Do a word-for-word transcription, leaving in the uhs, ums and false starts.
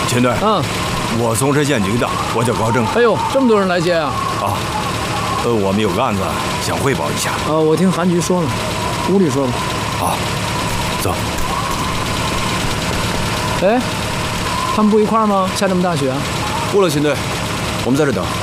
秦队， 嗯， 我松山县警的，我叫高正。 哎呦，这么多人来接啊！ 啊，呃，我们有个案子想汇报一下。 啊，我听韩局说了，屋里说吧。 好，走。 哎，他们不一块儿吗？下这么大雪？ 不了，秦队，我们在这等。